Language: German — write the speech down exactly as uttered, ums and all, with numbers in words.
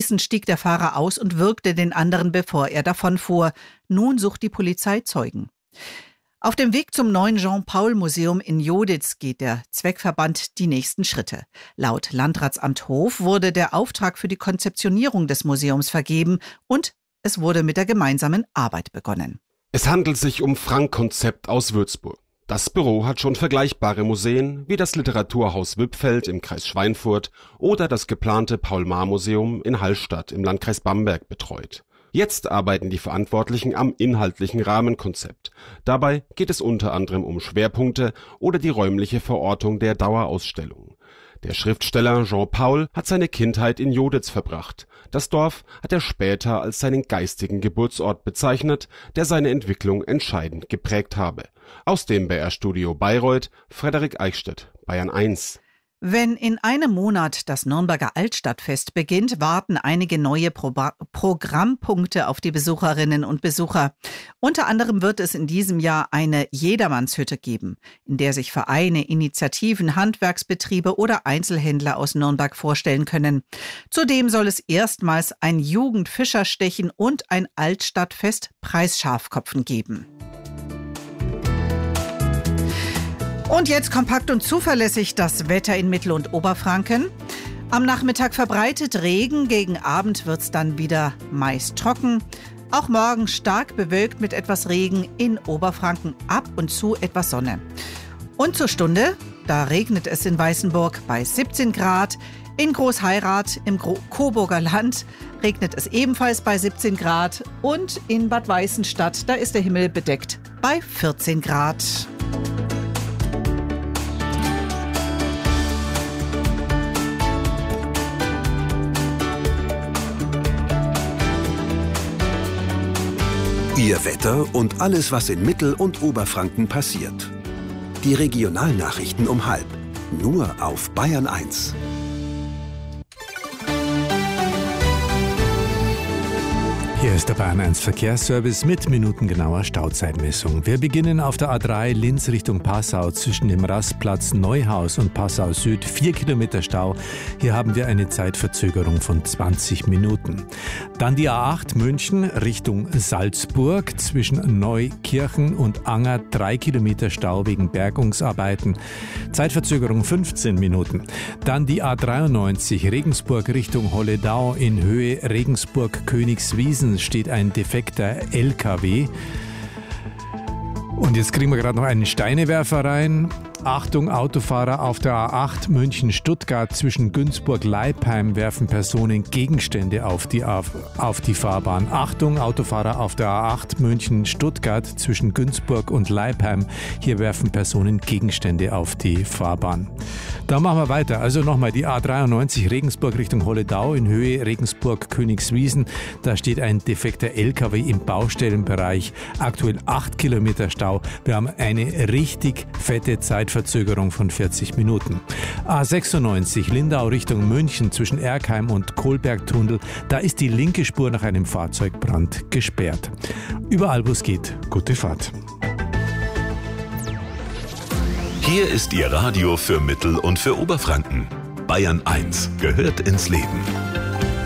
Weißen stieg der Fahrer aus und würgte den anderen, bevor er davonfuhr. Nun sucht die Polizei Zeugen. Auf dem Weg zum neuen Jean-Paul-Museum in Joditz geht der Zweckverband die nächsten Schritte. Laut Landratsamt Hof wurde der Auftrag für die Konzeptionierung des Museums vergeben und es wurde mit der gemeinsamen Arbeit begonnen. Es handelt sich um Frank-Konzept aus Würzburg. Das Büro hat schon vergleichbare Museen wie das Literaturhaus Wippfeld im Kreis Schweinfurt oder das geplante Paul-Maar-Museum in Hallstatt im Landkreis Bamberg betreut. Jetzt arbeiten die Verantwortlichen am inhaltlichen Rahmenkonzept. Dabei geht es unter anderem um Schwerpunkte oder die räumliche Verortung der Dauerausstellung. Der Schriftsteller Jean Paul hat seine Kindheit in Joditz verbracht. Das Dorf hat er später als seinen geistigen Geburtsort bezeichnet, der seine Entwicklung entscheidend geprägt habe. Aus dem B R-Studio Bayreuth, Frederik Eichstädt, Bayern eins. Wenn in einem Monat das Nürnberger Altstadtfest beginnt, warten einige neue Pro- Programmpunkte auf die Besucherinnen und Besucher. Unter anderem wird es in diesem Jahr eine Jedermannshütte geben, in der sich Vereine, Initiativen, Handwerksbetriebe oder Einzelhändler aus Nürnberg vorstellen können. Zudem soll es erstmals ein Jugendfischerstechen und ein Altstadtfest Preisschafkopfen geben. Und jetzt kompakt und zuverlässig das Wetter in Mittel- und Oberfranken. Am Nachmittag verbreitet Regen, gegen Abend wird es dann wieder meist trocken. Auch morgen stark bewölkt mit etwas Regen, in Oberfranken ab und zu etwas Sonne. Und zur Stunde, da regnet es in Weißenburg bei siebzehn Grad. In Großheirath im Gro- Coburger Land regnet es ebenfalls bei siebzehn Grad. Und in Bad Weißenstadt, da ist der Himmel bedeckt bei vierzehn Grad. Ihr Wetter und alles, was in Mittel- und Oberfranken passiert. Die Regionalnachrichten um halb. Nur auf Bayern eins. Hier ist der Bayern eins Verkehrsservice mit minutengenauer Stauzeitmessung. Wir beginnen auf der A drei Linz Richtung Passau zwischen dem Rastplatz Neuhaus und Passau Süd. Vier Kilometer Stau. Hier haben wir eine Zeitverzögerung von zwanzig Minuten. Dann die A acht München Richtung Salzburg zwischen Neukirchen und Anger. Drei Kilometer Stau wegen Bergungsarbeiten. Zeitverzögerung fünfzehn Minuten. Dann die A dreiundneunzig Regensburg Richtung Holledau in Höhe Regensburg-Königswiesen steht ein defekter L K W. Und jetzt kriegen wir gerade noch einen Steinewerfer rein. Achtung, Autofahrer auf der A acht München-Stuttgart zwischen Günzburg-Leipheim werfen Personen Gegenstände auf die, auf, auf die Fahrbahn. Achtung, Autofahrer auf der A acht München-Stuttgart zwischen Günzburg und Leipheim. Hier werfen Personen Gegenstände auf die Fahrbahn. Da machen wir weiter. Also nochmal die A dreiundneunzig Regensburg Richtung Holledau in Höhe Regensburg-Königswiesen. Da steht ein defekter L K W im Baustellenbereich. Aktuell acht Kilometer Stau. Wir haben eine richtig fette Zeitverzögerung von vierzig Minuten. A sechsundneunzig Lindau Richtung München zwischen Erkheim und Kohlbergtunnel. Da ist die linke Spur nach einem Fahrzeugbrand gesperrt. Überall, wo es geht, gute Fahrt. Hier ist Ihr Radio für Mittel- und für Oberfranken. Bayern eins gehört ins Leben.